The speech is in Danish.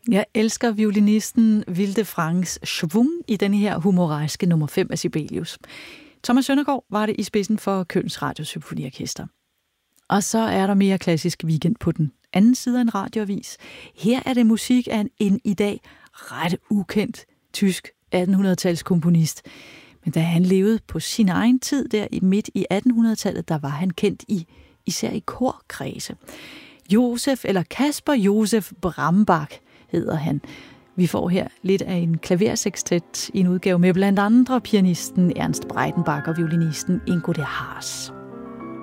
Jeg elsker violinisten Vilde Franks schwung i denne her humoriske nummer 5 af Sibelius. Thomas Søndergaard var det i spidsen for Kølns Radiosymfoniorkester. Og så er der mere klassisk weekend på den anden side af en radioavis. Her er det musik af en i dag ret ukendt tysk 1800-tals komponist. Men da han levede på sin egen tid der midt i 1800-tallet, der var han kendt især i korkredse. Kasper Josef Brambach hedder han. Vi får her lidt af en klaversekstet i en udgave med blandt andre pianisten Ernst Breitenbach og violinisten Ingo de Haas.